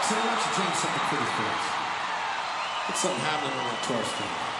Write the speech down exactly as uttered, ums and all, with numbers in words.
So why don't you jam something pretty for us? Get something happening on that tour stage.